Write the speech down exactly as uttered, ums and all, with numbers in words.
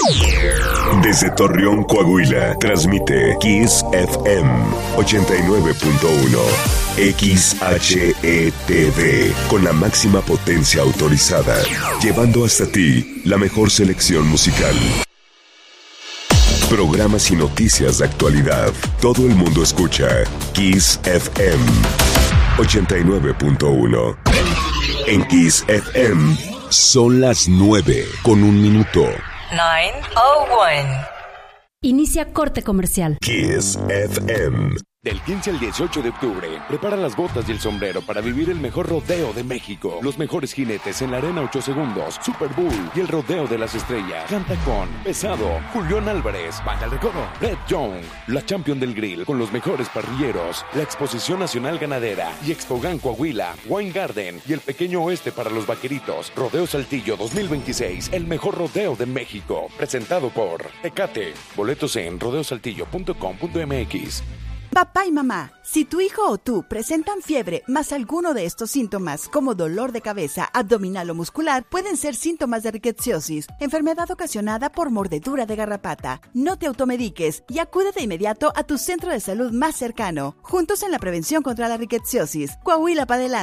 Desde Torreón, Coahuila, transmite Kiss F M ochenta y nueve punto uno. X H E T V, con la máxima potencia autorizada, llevando hasta ti la mejor selección musical. Programas y noticias de actualidad. Todo el mundo escucha Kiss F M ochenta y nueve punto uno. En Kiss F M son las nueve con un minuto. nueve oh uno. Inicia corte comercial. Kiss F M. Del quince al dieciocho de octubre, prepara las botas y el sombrero para vivir el mejor rodeo de México. Los mejores jinetes en la Arena ocho segundos, Super Bowl y el Rodeo de las Estrellas. Canta con Pesado, Julián Álvarez, Banda El Recodo, Red Young, la Champion del Grill con los mejores parrilleros, la Exposición Nacional Ganadera y Expogan Coahuila, Wine Garden y el Pequeño Oeste para los Vaqueritos. Rodeo Saltillo dos mil veintiséis, el mejor rodeo de México. Presentado por Tecate. Boletos en rodeo saltillo punto com punto m x. Papá y mamá, si tu hijo o tú presentan fiebre más alguno de estos síntomas como dolor de cabeza, abdominal o muscular, pueden ser síntomas de rickettsiosis, enfermedad ocasionada por mordedura de garrapata. No te automediques y acude de inmediato a tu centro de salud más cercano. Juntos en la prevención contra la rickettsiosis. Coahuila para adelante.